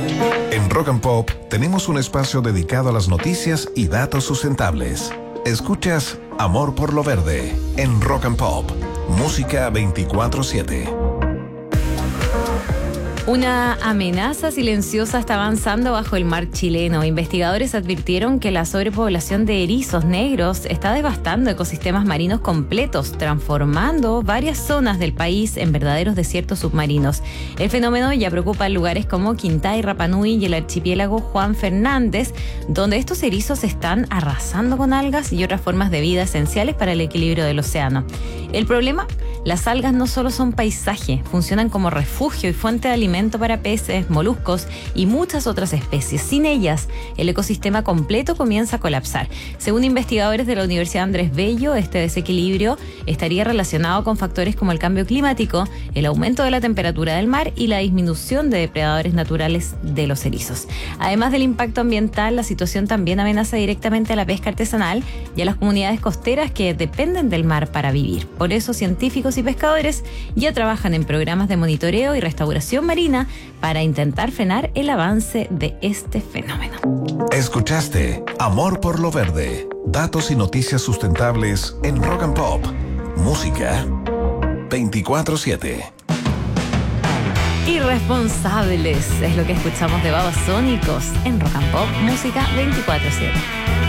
En Rock and Pop tenemos un espacio dedicado a las noticias y datos sustentables. Escuchas Amor por lo Verde en Rock and Pop, música 24/7. Una amenaza silenciosa está avanzando bajo el mar chileno. Investigadores advirtieron que la sobrepoblación de erizos negros está devastando ecosistemas marinos completos, transformando varias zonas del país en verdaderos desiertos submarinos. El fenómeno ya preocupa en lugares como Quintay, Rapa Nui y el archipiélago Juan Fernández, donde estos erizos están arrasando con algas y otras formas de vida esenciales para el equilibrio del océano. El problema, las algas no solo son paisaje, funcionan como refugio y fuente de alimento para peces, moluscos y muchas otras especies. Sin ellas, el ecosistema completo comienza a colapsar. Según investigadores de la Universidad Andrés Bello, este desequilibrio estaría relacionado con factores como el cambio climático, el aumento de la temperatura del mar y la disminución de depredadores naturales de los erizos. Además del impacto ambiental, la situación también amenaza directamente a la pesca artesanal y a las comunidades costeras que dependen del mar para vivir. Por eso, científicos y pescadores ya trabajan en programas de monitoreo y restauración marina para intentar frenar el avance de este fenómeno. Escuchaste Amor por lo Verde, datos y noticias sustentables en Rock and Pop, música 24/7. Irresponsables es lo que escuchamos de Babasónicos en Rock and Pop, música 24/7.